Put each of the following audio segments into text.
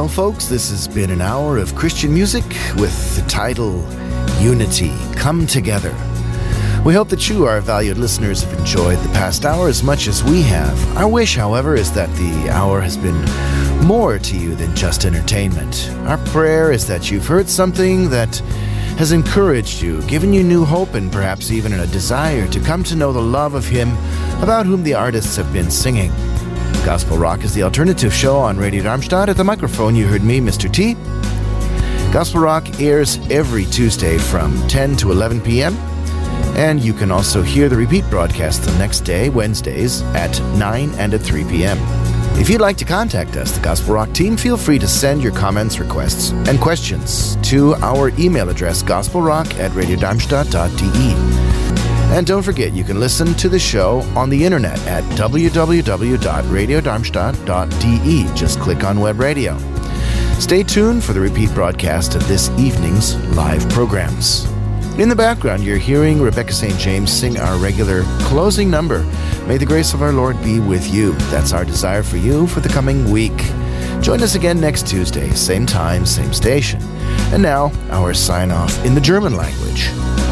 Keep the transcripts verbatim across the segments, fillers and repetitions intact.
Well, folks, this has been an hour of Christian music with the title Unity, Come Together. We hope that you, our valued listeners, have enjoyed the past hour as much as we have. Our wish, however, is that the hour has been more to you than just entertainment. Our prayer is that you've heard something that has encouraged you, given you new hope, and perhaps even a desire to come to know the love of Him about whom the artists have been singing. Gospel Rock is the alternative show on Radio Darmstadt. At the microphone, you heard me, Mister T. Gospel Rock airs every Tuesday from ten to eleven p.m., and you can also hear the repeat broadcast the next day, Wednesdays, at nine and at three p.m. If you'd like to contact us, the Gospel Rock team, feel free to send your comments, requests, and questions to our email address, gospelrock at radiodarmstadt.de. And don't forget, you can listen to the show on the internet at w w w dot radio darmstadt dot d e. Just click on Web Radio. Stay tuned for the repeat broadcast of this evening's live programs. In the background, you're hearing Rebecca Saint James sing our regular closing number, May the Grace of Our Lord Be With You. That's our desire for you for the coming week. Join us again next Tuesday, same time, same station. And now, our sign-off in the German language.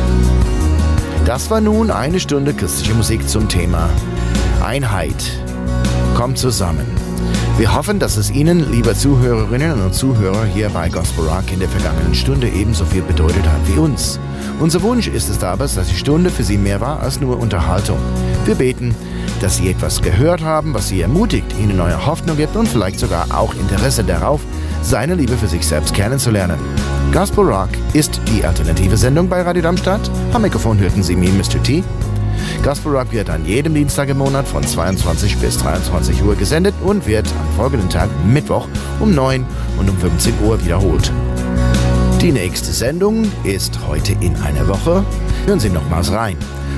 Das war nun eine Stunde christliche Musik zum Thema Einheit. Kommt zusammen. Wir hoffen, dass es Ihnen, liebe Zuhörerinnen und Zuhörer, hier bei Gospel Rock in der vergangenen Stunde ebenso viel bedeutet hat wie uns. Unser Wunsch ist es aber, dass die Stunde für Sie mehr war als nur Unterhaltung. Wir beten, dass Sie etwas gehört haben, was Sie ermutigt, Ihnen neue Hoffnung gibt und vielleicht sogar auch Interesse darauf, seine Liebe für sich selbst kennenzulernen. Gospel Rock ist die alternative Sendung bei Radio Darmstadt. Am Mikrofon hörten Sie mich, Mister T. Gospel Rock wird an jedem Dienstag im Monat von zweiundzwanzig bis dreiundzwanzig Uhr gesendet und wird am folgenden Tag, Mittwoch, um neun und um fünfzehn Uhr wiederholt. Die nächste Sendung ist heute in einer Woche. Hören Sie nochmals rein.